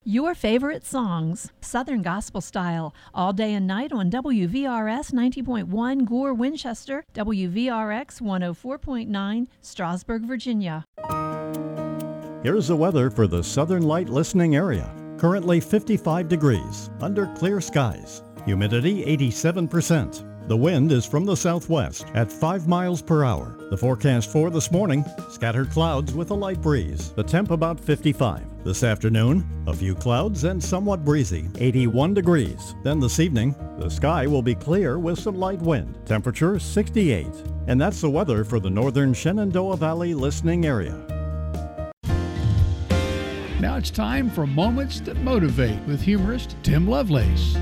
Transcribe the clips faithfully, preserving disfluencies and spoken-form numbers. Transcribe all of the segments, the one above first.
Your favorite songs, Southern Gospel Style, all day and night on W V R S ninety point one Gore, Winchester, W V R X one oh four point nine, Strasburg, Virginia. Here's the weather for the Southern Light listening area. Currently fifty-five degrees, under clear skies. Humidity eighty-seven percent. The wind is from the southwest at five miles per hour. The forecast for this morning, scattered clouds with a light breeze. The temp about fifty-five. This afternoon, a few clouds and somewhat breezy, eighty-one degrees. Then this evening, the sky will be clear with some light wind. Temperature sixty-eight. And that's the weather for the northern Shenandoah Valley listening area. Now it's time for Moments That Motivate with humorist Tim Lovelace.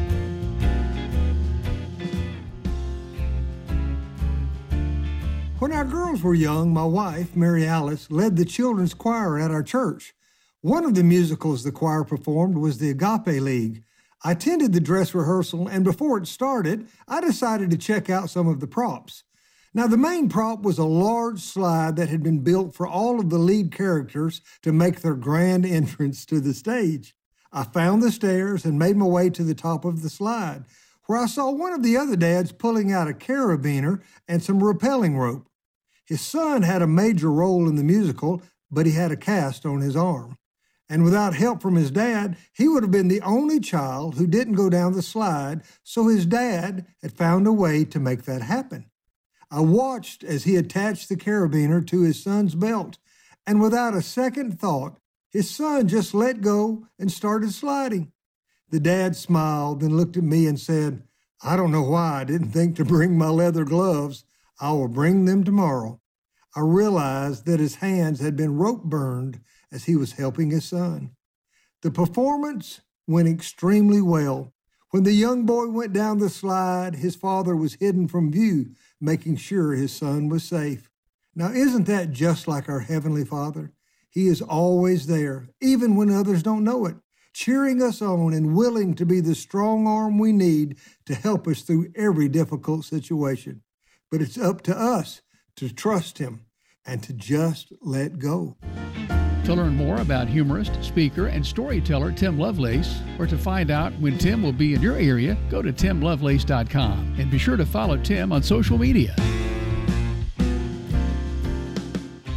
When our girls were young, my wife, Mary Alice, led the children's choir at our church. One of the musicals the choir performed was the Agape League. I attended the dress rehearsal, and before it started, I decided to check out some of the props. Now, the main prop was a large slide that had been built for all of the lead characters to make their grand entrance to the stage. I found the stairs and made my way to the top of the slide, where I saw one of the other dads pulling out a carabiner and some rappelling rope. His son had a major role in the musical, but he had a cast on his arm. And without help from his dad, he would have been the only child who didn't go down the slide, so his dad had found a way to make that happen. I watched as he attached the carabiner to his son's belt, and without a second thought, his son just let go and started sliding. The dad smiled and looked at me and said, "I don't know why I didn't think to bring my leather gloves. I will bring them tomorrow." I realized that his hands had been rope burned as he was helping his son. The performance went extremely well. When the young boy went down the slide, his father was hidden from view, making sure his son was safe. Now, isn't that just like our Heavenly Father? He is always there, even when others don't know it, cheering us on and willing to be the strong arm we need to help us through every difficult situation. But it's up to us to trust Him and to just let go. To learn more about humorist, speaker, and storyteller Tim Lovelace, or to find out when Tim will be in your area, go to tim lovelace dot com and be sure to follow Tim on social media.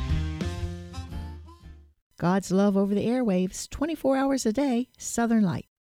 God's love over the airwaves, twenty-four hours a day, Southern Light.